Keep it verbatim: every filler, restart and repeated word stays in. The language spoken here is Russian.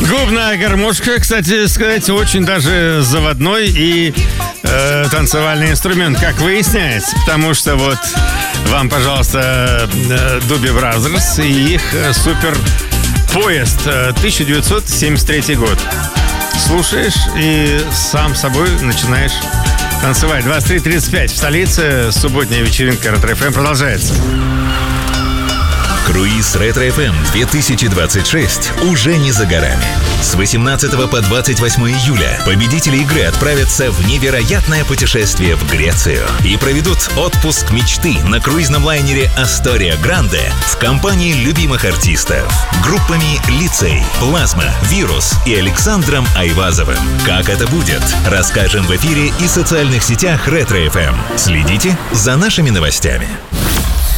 Губная гармошка, кстати сказать, очень даже заводной и э, танцевальный инструмент, как выясняется. Потому что вот вам, пожалуйста, Doobie Brothers и их супер поезд, тысяча девятьсот семьдесят третий год. Слушаешь и сам собой начинаешь танцевать. двадцать три тридцать пять в столице. Субботняя вечеринка Ретро-эф эм продолжается. Круиз Ретро-эф эм две тысячи двадцать шесть уже не за горами. С восемнадцатого по двадцать восьмое июля победители игры отправятся в невероятное путешествие в Грецию и проведут отпуск мечты на круизном лайнере Astoria Grande в компании любимых артистов группами Лицей, Плазма, Вирус и Александром Айвазовым. Как это будет, расскажем в эфире и социальных сетях Ретро-эф эм. Следите за нашими новостями.